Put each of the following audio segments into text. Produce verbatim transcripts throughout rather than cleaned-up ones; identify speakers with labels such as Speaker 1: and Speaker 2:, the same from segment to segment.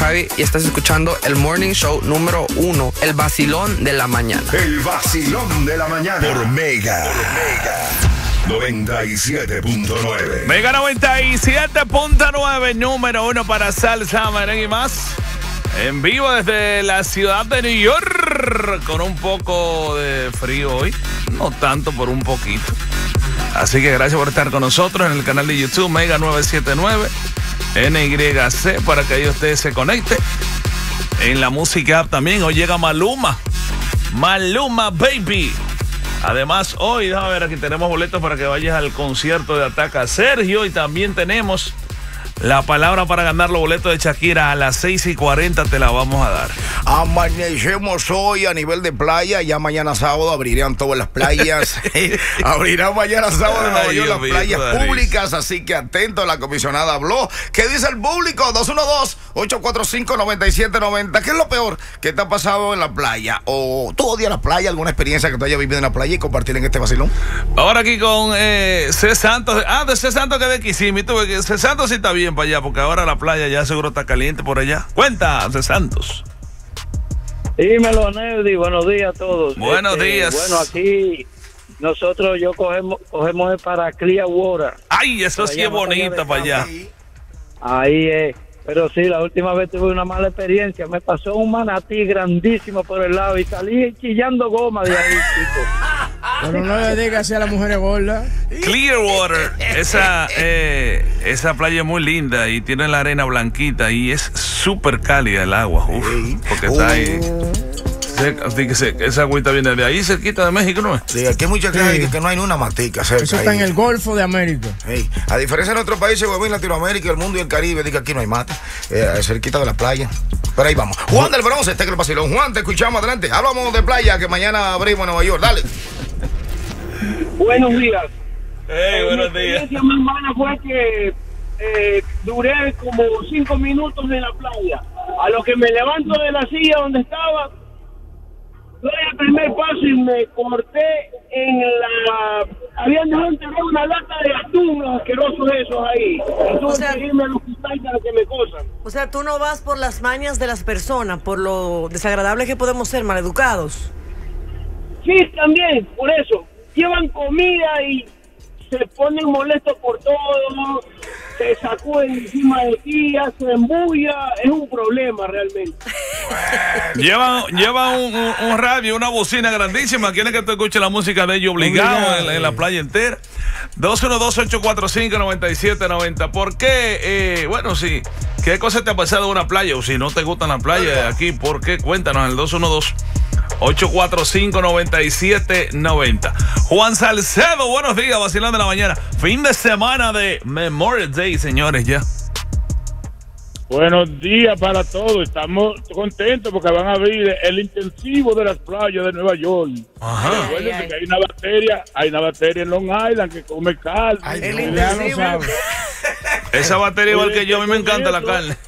Speaker 1: Javi y estás escuchando el Morning Show número uno, el vacilón de la mañana.
Speaker 2: El vacilón de la mañana por Mega. Por Mega noventa y siete punto nueve.
Speaker 3: Mega noventa y siete punto nueve, número uno para salsa, merengue y más. En vivo desde la ciudad de New York, con un poco de frío hoy, no tanto, por un poquito. Así que gracias por estar con nosotros en el canal de YouTube Mega novecientos setenta y nueve N Y C, para que ahí usted se conecte. En la música app también, hoy llega Maluma. Maluma Baby. Además, hoy, déjame ver, aquí tenemos boletos para que vayas al concierto de Ataca Sergio. Y también tenemos la palabra para ganar los boletos de Shakira. A las seis y cuarenta te la vamos a dar.
Speaker 4: Amanecemos hoy a nivel de playa. Ya mañana sábado abrirán todas las playas. Abrirán mañana sábado en Nueva York las playas públicas. Así que atento, la comisionada habló. ¿Qué dice el público? dos uno dos, ocho cuatro cinco, nueve siete nueve cero. ¿Qué es lo peor que te ha pasado en la playa? ¿O tú odias la playa? ¿Alguna experiencia que tú hayas vivido en la playa y compartir en este vacilón?
Speaker 3: Ahora aquí con eh, C. Santos. Ah, de C. Santos que de Kissimmee. C. Santos sí está bien para allá, porque ahora la playa ya seguro está caliente por allá. Cuenta, C. Santos.
Speaker 5: Dímelo, Neldy, buenos días a todos.
Speaker 3: Buenos este, días.
Speaker 5: Bueno, aquí nosotros, yo cogemos, cogemos para Clearwater.
Speaker 3: Ay, eso sí es bonita para allá.
Speaker 5: Ahí es, pero sí, la última vez tuve una mala experiencia. Me pasó un manatí grandísimo por el lado y salí chillando goma de ahí, chicos.
Speaker 6: Pero no le digas así a las mujeres gordas.
Speaker 3: Clearwater, esa, eh, esa playa es muy linda y tiene la arena blanquita y es súper cálida el agua. Uf, porque está ahí. Esa agüita viene de ahí, cerquita de México, ¿no es?
Speaker 4: Sí, aquí hay mucha gente sí. que no hay ni una matica cerca.
Speaker 6: Eso está ahí en el Golfo de América.
Speaker 4: Sí. A diferencia de nuestros países, en Latinoamérica, el mundo y el Caribe, diga aquí no hay mata, eh, cerquita de la playa. Pero ahí vamos. Juan del Bronce, este que el vacilón. Juan, te escuchamos, adelante. Hablamos de playa, que mañana abrimos en Nueva York. Dale.
Speaker 5: Buenos días.
Speaker 3: Hey, buenos
Speaker 5: Mi
Speaker 3: días.
Speaker 5: experiencia más mala fue que eh, duré como cinco minutos en la playa. A lo que me levanto de la silla donde estaba, doy el primer paso y me corté en la... Habían dejado enterrar una lata de atún, los asquerosos esos ahí. Entonces,
Speaker 7: o sea,
Speaker 5: que irme al hospital para que me cosan.
Speaker 7: O sea, tú no vas por las mañas de las personas, por lo desagradables que podemos ser, maleducados.
Speaker 5: Sí, también, por eso. Llevan comida y se ponen molestos por todo, se sacuden encima de ti, se embulla, es un problema realmente.
Speaker 3: Llevan lleva un, un, un radio, una bocina grandísima, quieren que tú escuches la música de ellos obligado, obligado en, en la playa entera. dos uno dos, ocho cuatro cinco, nueve siete nueve cero. ¿Por qué? Eh, bueno, sí. ¿Qué cosa te ha pasado en una playa? O si no te gustan las playas de aquí, ¿por qué? Cuéntanos al dos uno dos, ocho cuatro cinco, nueve siete nueve cero. Juan Salcedo, buenos días, vacilando de la mañana. Fin de semana de Memorial Day, señores, ya.
Speaker 8: Buenos días para todos. Estamos contentos porque van a abrir el intensivo de las playas de Nueva York.
Speaker 3: Ajá.
Speaker 8: Recuerden que hay una bacteria, hay una bacteria en Long Island que come carne.
Speaker 7: Ay, el intensivo.
Speaker 8: No
Speaker 3: Esa bacteria igual que yo, a mí me encanta la carne.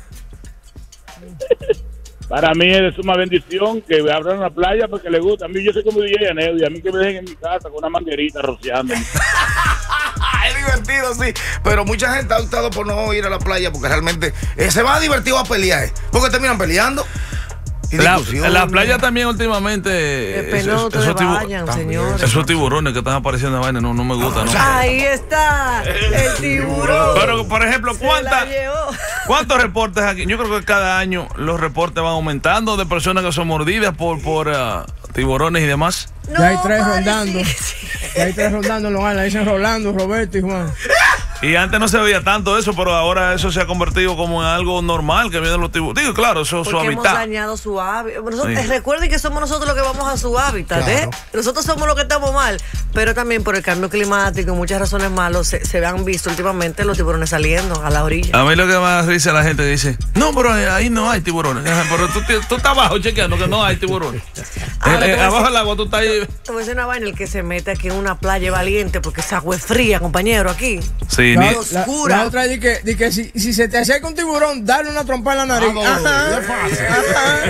Speaker 8: Para mí es de suma bendición que abran la playa porque le gusta. A mí yo soy como D J Anel y a mí que me dejen en mi casa con una manguerita rociando.
Speaker 4: Es divertido, sí. Pero mucha gente ha optado por no ir a la playa porque realmente eh, se va a divertir a pelear. Eh, porque terminan peleando.
Speaker 3: La, la playa también últimamente.
Speaker 7: Qué pena, no te vayan, señores.
Speaker 3: Esos tiburones que están apareciendo en vaina no, no me gustan. No.
Speaker 7: Ahí está el tiburón.
Speaker 3: Pero, por ejemplo, ¿cuántas, ¿cuántos reportes aquí? Yo creo que cada año los reportes van aumentando de personas que son mordidas por, por uh, tiburones y demás.
Speaker 6: No, ya hay tres rondando. Ya hay tres rondando en Long Island. Dicen Rolando, Roberto y Juan.
Speaker 3: Y antes no se veía tanto eso, pero ahora eso se ha convertido como en algo normal que vienen los tiburones. Digo, claro, eso es su hábitat.
Speaker 7: Porque hemos dañado su hábitat. Sí. Recuerden que somos nosotros los que vamos a su hábitat, claro. ¿eh? Nosotros somos los que estamos mal. Pero también por el cambio climático y muchas razones malas se, se han visto últimamente los tiburones saliendo a la orilla.
Speaker 3: A mí lo que más dice la gente dice, no, pero ahí no hay tiburones. Pero tú, tú estás abajo chequeando que no hay tiburones.
Speaker 7: Ah,
Speaker 3: eh, eh, abajo del agua tú estás ahí.
Speaker 7: Te voy a decir una vaina, el que se mete aquí en una playa valiente porque esa agua es fría, compañero, aquí.
Speaker 3: Sí,
Speaker 6: la,
Speaker 3: ni...
Speaker 6: oscura. La, la otra es que, que si, si se te acerca un tiburón, dale una trompa en la nariz. Ajá. Ajá.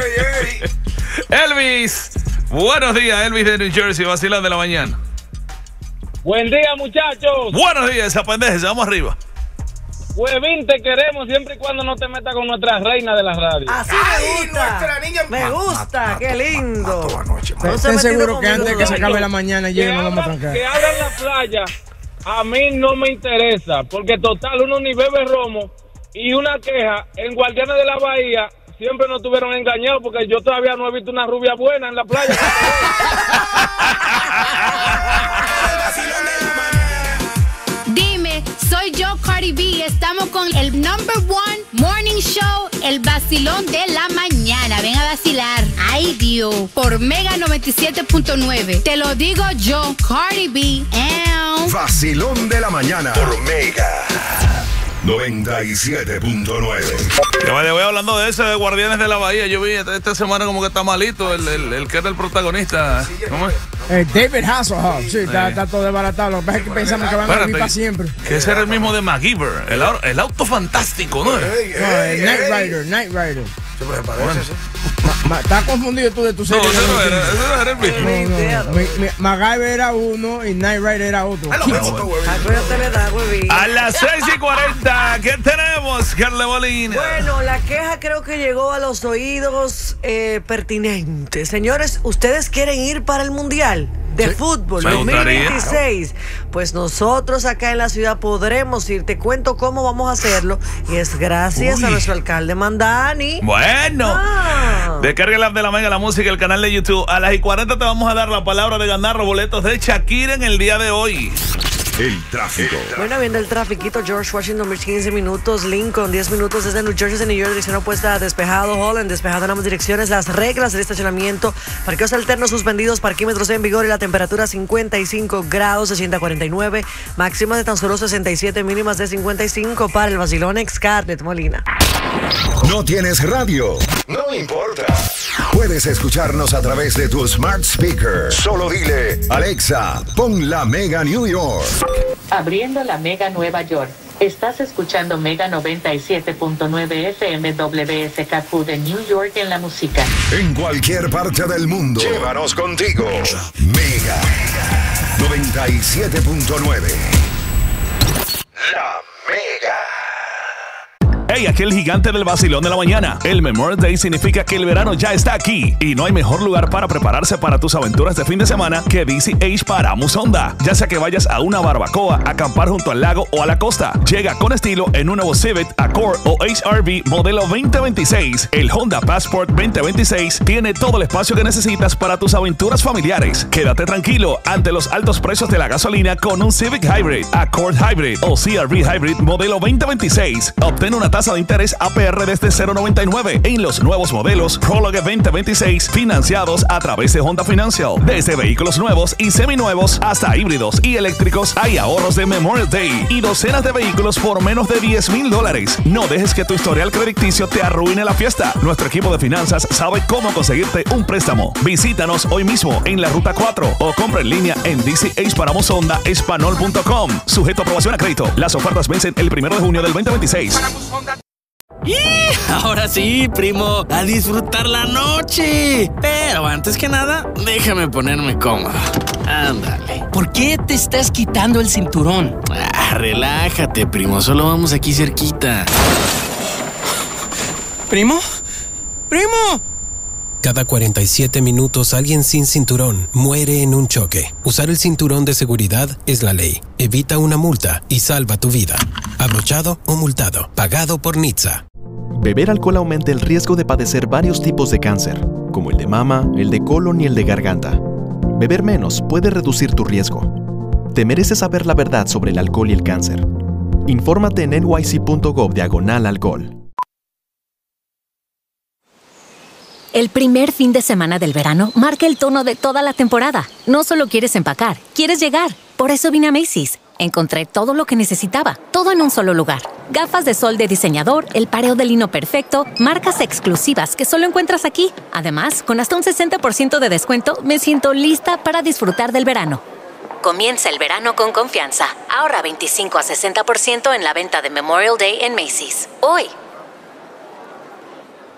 Speaker 3: Elvis, buenos días, Elvis de New Jersey, vacilando de la mañana.
Speaker 5: Buen día, muchachos.
Speaker 3: Buenos días, esa pendeja, vamos arriba.
Speaker 9: Huevín, te queremos siempre y cuando no te metas con nuestra reina de la radio.
Speaker 7: Así me gusta. Niña, me gusta, ma, qué lindo.
Speaker 6: No estoy seguro que antes de que se acabe la mañana llegue no vamos a trancar.
Speaker 9: Que abran la playa, a mí no me interesa, porque total uno ni bebe romo y una queja en Guardianes de la Bahía. Siempre nos tuvieron engañados porque yo todavía no he visto una rubia buena en la playa.
Speaker 10: Dime, soy yo, Cardi B. Estamos con el number one morning show, el vacilón de la mañana. Ven a vacilar. Ay, Dios. Por Mega noventa y siete punto nueve. Te lo digo yo, Cardi B. Ew.
Speaker 2: Vacilón de la mañana. Por Mega noventa y siete punto nueve.
Speaker 3: Yo me voy hablando de ese de Guardianes de la Bahía. Yo vi esta, esta semana como que está malito el, el, el que era el protagonista. ¿Cómo es?
Speaker 6: Eh, David Hasselhoff, sí, está, sí. está todo desbaratado. Lo que pasa es que pensamos que van Espérate, a vivir para siempre.
Speaker 3: Que ese era el mismo de MacGyver, el, el auto fantástico, ¿no?
Speaker 6: No, el Knight Rider, Knight Rider. Se me parece, sí. Ma, ma, ¿Estás confundido tú de tu serie?
Speaker 3: No, ese no era, ese no era el mismo.
Speaker 6: No, no, mi, mi, MacGyver era uno y Knight Rider era otro.
Speaker 3: A las seis y cuarenta, ¿qué tenemos, Carle Bolín?
Speaker 7: Bueno, la queja creo que llegó a los oídos eh, pertinentes. Señores, ¿ustedes quieren ir para el Mundial de sí. fútbol dos mil veintiséis? Pues nosotros acá en la ciudad podremos ir. Te cuento cómo vamos a hacerlo. Y es gracias Uy. a nuestro alcalde Mandani.
Speaker 3: Bueno, ah. descarga el app de la Mega, la música, el canal de YouTube. A las y cuarenta te vamos a dar la palabra de ganar los boletos de Shakira en el día de hoy.
Speaker 2: El tráfico.
Speaker 7: Bueno, viendo el trafiquito, George Washington Beach quince minutos, Lincoln diez minutos desde New Jersey, New York, dirección opuesta a despejado, Holland, despejado en ambas direcciones, las reglas del estacionamiento, parqueos alternos suspendidos, parquímetros en vigor y la temperatura cincuenta y cinco grados, se siente a cuarenta y nueve, máximas de tan solo sesenta y siete, mínimas de cincuenta y cinco para el vacilón Scarlett Molina.
Speaker 2: ¿No tienes radio? No importa. Puedes escucharnos a través de tu smart speaker. Solo dile, Alexa, pon la Mega New York.
Speaker 11: Abriendo la Mega Nueva York. Estás escuchando Mega noventa y siete punto nueve F M W S K Q de New York en la música.
Speaker 2: En cualquier parte del mundo. Llévanos contigo. Mega noventa y siete punto nueve. La Mega.
Speaker 3: Hey, aquí el gigante del vacilón de la mañana. El Memorial Day significa que el verano ya está aquí y no hay mejor lugar para prepararse para tus aventuras de fin de semana que D C H Paramus Honda. Ya sea que vayas a una barbacoa, acampar junto al lago o a la costa, llega con estilo en un nuevo Civic, Accord o H R V modelo veinte veintiséis. El Honda Passport veinte veintiséis tiene todo el espacio que necesitas para tus aventuras familiares. Quédate tranquilo ante los altos precios de la gasolina con un Civic Hybrid, Accord Hybrid o C R V Hybrid modelo veinte veintiséis. Obtén una tasa de interés A P R desde cero noventa y nueve en los nuevos modelos Prologue veinte veintiséis financiados a través de Honda Financial. Desde vehículos nuevos y seminuevos hasta híbridos y eléctricos hay ahorros de Memorial Day y docenas de vehículos por menos de diez mil dólares. No dejes que tu historial crediticio te arruine la fiesta. Nuestro equipo de finanzas sabe cómo conseguirte un préstamo. Visítanos hoy mismo en la Ruta cuatro o compra en línea en D C H Paramus Honda Espanol punto com. Sujeto a aprobación a crédito. Las ofertas vencen el primero de junio del veinte veintiséis.
Speaker 12: ¡Y! Ahora sí, primo, a disfrutar la noche. Pero antes que nada, déjame ponerme cómodo. Ándale.
Speaker 13: ¿Por qué te estás quitando el cinturón?
Speaker 12: Ah, relájate, primo, solo vamos aquí cerquita.
Speaker 13: ¿Primo? ¡Primo!
Speaker 14: Cada cuarenta y siete minutos alguien sin cinturón muere en un choque. Usar el cinturón de seguridad es la ley. Evita una multa y salva tu vida. Abrochado o multado. Pagado por N H T S A.
Speaker 15: Beber alcohol aumenta el riesgo de padecer varios tipos de cáncer, como el de mama, el de colon y el de garganta. Beber menos puede reducir tu riesgo. Te mereces saber la verdad sobre el alcohol y el cáncer. Infórmate en N Y C punto gov diagonal alcohol.
Speaker 16: El primer fin de semana del verano marca el tono de toda la temporada. No solo quieres empacar, quieres llegar. Por eso vine a Macy's. Encontré todo lo que necesitaba, todo en un solo lugar. Gafas de sol de diseñador, el pareo de lino perfecto, marcas exclusivas que solo encuentras aquí. Además, con hasta un sesenta por ciento de descuento, me siento lista para disfrutar del verano. Comienza el verano con confianza. Ahorra veinticinco a sesenta por ciento en la venta de Memorial Day en Macy's. Hoy.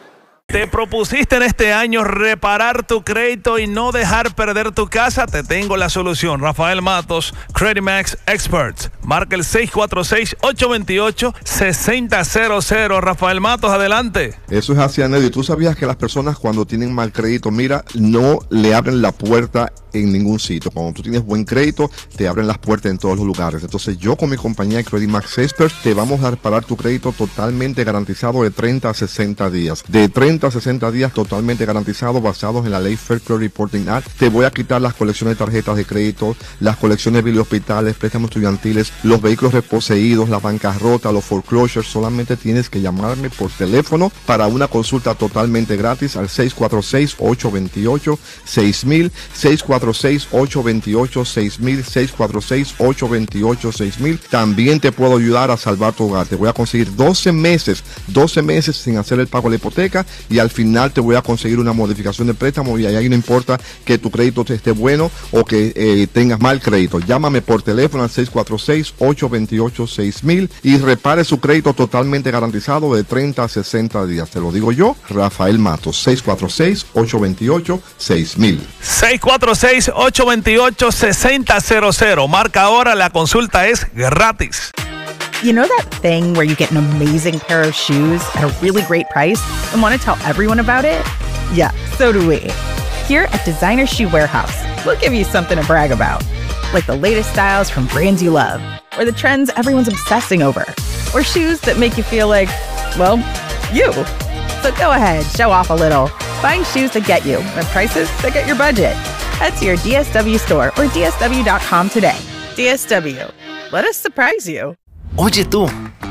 Speaker 3: ¿Te propusiste en este año reparar tu crédito y no dejar perder tu casa? Te tengo la solución. Rafael Matos, Credit Max Experts. Marca el seis cuatro seis, ocho dos ocho, seis cero cero cero. Rafael Matos, adelante.
Speaker 17: Eso es así, Anedio. ¿Tú sabías que las personas cuando tienen mal crédito, mira, no le abren la puerta en ningún sitio? Cuando tú tienes buen crédito, te abren las puertas en todos los lugares. Entonces yo con mi compañía Credit Max Experts te vamos a reparar tu crédito totalmente garantizado de treinta a sesenta días. De treinta a sesenta días totalmente garantizado, basados en la ley Fair Credit Reporting Act. Te voy a quitar las colecciones de tarjetas de crédito, las colecciones de hospitales, préstamos estudiantiles, los vehículos reposeídos, la bancarrota, los foreclosures. Solamente tienes que llamarme por teléfono para una consulta totalmente gratis al seis cuatro seis, ocho dos ocho, seis mil, seis cuatro seis, ocho dos ocho, seis mil, seis cuatro seis, ocho dos ocho, seis mil. También te puedo ayudar a salvar tu hogar. Te voy a conseguir doce meses, doce meses sin hacer el pago de la hipoteca, y al final te voy a conseguir una modificación de préstamo, y ahí no importa que tu crédito esté bueno o que eh, tengas mal crédito. Llámame por teléfono al seis cuatro seis, ocho dos ocho, seis mil y repare su crédito totalmente garantizado de treinta a sesenta días. Te lo digo yo, Rafael Matos, seis cuatro seis, ocho dos ocho, seis mil.
Speaker 3: seis cuatro seis, ocho dos ocho, seis cero cero cero. Marca ahora, la consulta es gratis.
Speaker 18: You know that thing where you get an amazing pair of shoes at a really great price and want to tell everyone about it? Yeah, so do we. Here at Designer Shoe Warehouse, we'll give you something to brag about, like the latest styles from brands you love, or the trends everyone's obsessing over, or shoes that make you feel like, well, you. So go ahead, show off a little. Find shoes that get you at prices that get your budget. Head to your D S W store or D S W dot com today. D S W. Let us surprise you.
Speaker 19: Oye tú,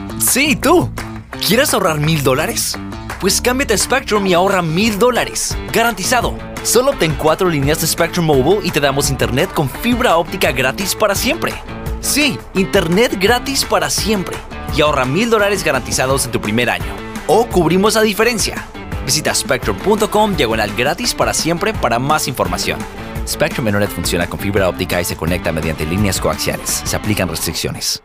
Speaker 19: sí tú, ¿quieres ahorrar mil dólares? Pues cámbiate a Spectrum y ahorra mil dólares, garantizado. Solo obtén cuatro líneas de Spectrum Mobile y te damos internet con fibra óptica gratis para siempre. Sí, internet gratis para siempre. Y ahorra mil dólares garantizados en tu primer año. O cubrimos la diferencia. Visita spectrum punto com diagonal gratis para siempre para más información. Spectrum Internet funciona con fibra óptica y se conecta mediante líneas coaxiales. Se aplican restricciones.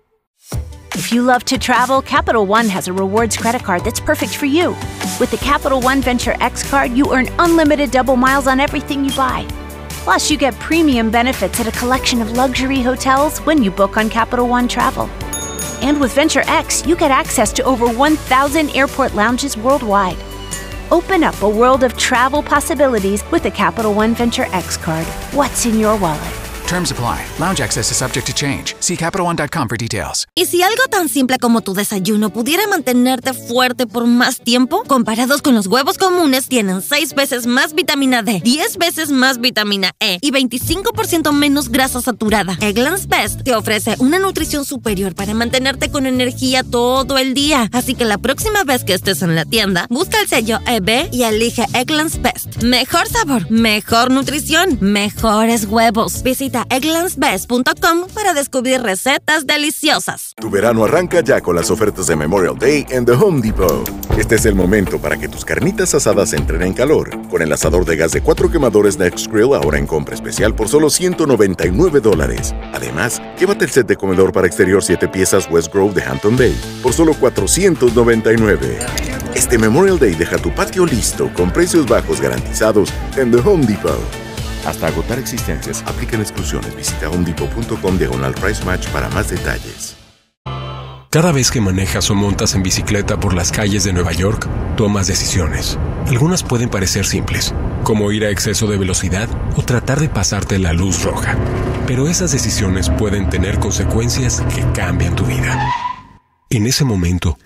Speaker 20: If you love to travel, Capital One has a rewards credit card that's perfect for you. With the Capital One Venture X card, you earn unlimited double miles on everything you buy. Plus, you get premium benefits at a collection of luxury hotels when you book on Capital One Travel. And with Venture X, you get access to over one thousand airport lounges worldwide. Open up a world of travel possibilities with the Capital One Venture X card. What's in your wallet?
Speaker 21: Terms apply. Lounge access is subject to change. See Capital One dot com for details.
Speaker 22: ¿Y si algo tan simple como tu desayuno pudiera mantenerte fuerte por más tiempo? Comparados con los huevos comunes, tienen seis veces más vitamina D, diez veces más vitamina E y veinticinco por ciento menos grasa saturada. Eggland's Best te ofrece una nutrición superior para mantenerte con energía todo el día. Así que la próxima vez que estés en la tienda, busca el sello E B y elige Eggland's Best. Mejor sabor, mejor nutrición, mejores huevos. Visita egglands best punto com para descubrir recetas deliciosas.
Speaker 23: Tu verano arranca ya con las ofertas de Memorial Day en The Home Depot. Este es el momento para que tus carnitas asadas entren en calor. Con el asador de gas de cuatro quemadores Next Grill ahora en compra especial por solo ciento noventa y nueve dólares. Además, llévate el set de comedor para exterior siete piezas West Grove de Hampton Bay por solo cuatrocientos noventa y nueve. Este Memorial Day deja tu patio listo con precios bajos garantizados en The Home Depot. Hasta agotar existencias, aplican exclusiones. Visita home depot punto com diagonal price match para más detalles.
Speaker 14: Cada vez que manejas o montas en bicicleta por las calles de Nueva York, tomas decisiones. Algunas pueden parecer simples, como ir a exceso de velocidad o tratar de pasarte la luz roja. Pero esas decisiones pueden tener consecuencias que cambian tu vida. En ese momento,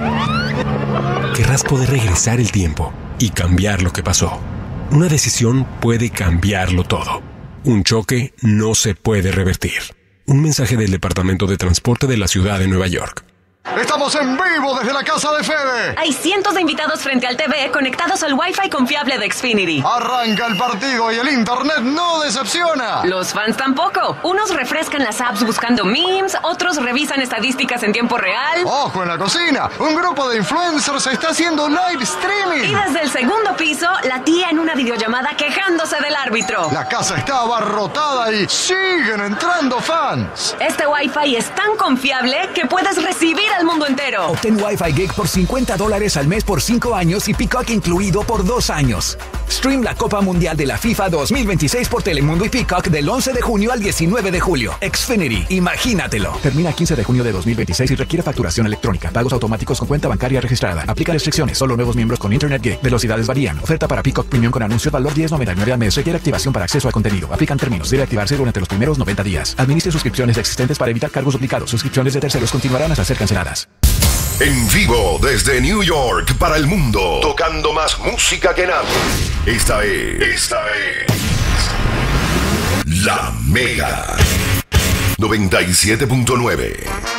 Speaker 14: querrás poder regresar el tiempo y cambiar lo que pasó. Una decisión puede cambiarlo todo. Un choque no se puede revertir. Un mensaje del Departamento de Transporte de la Ciudad de Nueva York.
Speaker 24: Estamos en vivo desde la casa de Fede.
Speaker 25: Hay cientos de invitados frente al T V conectados al Wi-Fi confiable de Xfinity.
Speaker 24: Arranca el partido y el internet no decepciona.
Speaker 25: Los fans tampoco. Unos refrescan las apps buscando memes, otros revisan estadísticas en tiempo real.
Speaker 24: ¡Ojo en la cocina! Un grupo de influencers está haciendo live streaming.
Speaker 25: Y desde el segundo piso, la tía en una videollamada quejándose del árbitro.
Speaker 24: La casa está abarrotada y siguen entrando fans.
Speaker 25: Este Wi-Fi es tan confiable que puedes recibir al mundo entero.
Speaker 1: Obtén Wi-Fi Gig por cincuenta dólares al mes por cinco años y Peacock incluido por dos años. Stream la Copa Mundial de la FIFA dos mil veintiséis por Telemundo y Peacock del once de junio al diecinueve de julio. Xfinity, imagínatelo. Termina el quince de junio de dos mil veintiséis y requiere facturación electrónica. Pagos automáticos con cuenta bancaria registrada. Aplica restricciones. Solo nuevos miembros con Internet Gig. Velocidades varían. Oferta para Peacock Premium con anuncio valor diez noventa y nueve al mes. Requiere activación para acceso al contenido. Aplican términos. Debe activarse durante los primeros noventa días. Administre suscripciones existentes para evitar cargos duplicados. Suscripciones de terceros continuarán hasta ser canceladas.
Speaker 2: En vivo desde New York para el mundo, tocando más música que nadie. Esta es, esta es La Mega noventa y siete punto nueve.